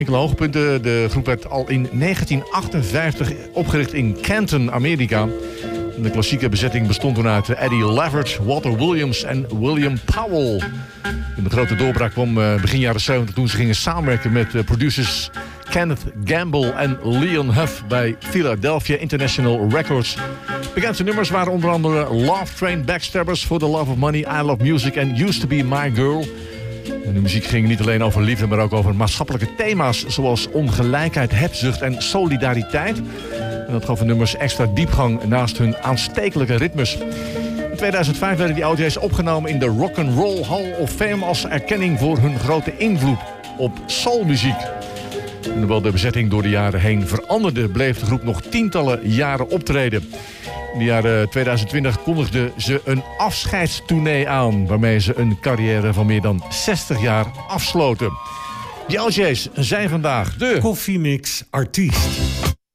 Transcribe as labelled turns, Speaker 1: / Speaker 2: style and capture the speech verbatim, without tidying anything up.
Speaker 1: Enkele hoogpunten. De groep werd al in negentien achtenvijftig opgericht in Canton, Amerika. De klassieke bezetting bestond toen uit Eddie Levert, Walter Williams en William Powell. De grote doorbraak kwam begin jaren zeventig toen ze gingen samenwerken met producers Kenneth Gamble en Leon Huff bij Philadelphia International Records. Bekendste nummers waren onder andere Love Train, Backstabbers, For the Love of Money, I Love Music en Used to Be My Girl. En de muziek ging niet alleen over liefde, maar ook over maatschappelijke thema's zoals ongelijkheid, hebzucht en solidariteit. En dat gaf de nummers extra diepgang naast hun aanstekelijke ritmes. In tweeduizend vijf werden die oudjes opgenomen in de Rock and Roll Hall of Fame als erkenning voor hun grote invloed op soulmuziek. En hoewel de bezetting door de jaren heen veranderde, bleef de groep nog tientallen jaren optreden. In de jaren tweeduizend twintig kondigden ze een afscheidstournee aan, waarmee ze een carrière van meer dan zestig jaar afsloten. Die oudjes zijn vandaag de
Speaker 2: Koffiemix artiest.